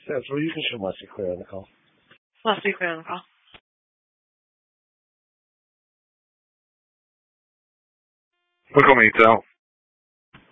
Well, you can show Leslie Clear on the call. Leslie Clear on the call. Look on me, tell.